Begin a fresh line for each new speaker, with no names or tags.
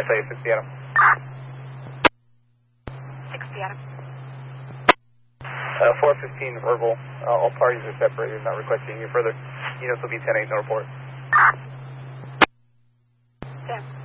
say 60 Adam.
60 Adam.
415 verbal. All parties are separated, not requesting any further. Units will be 10-8, no report.
10.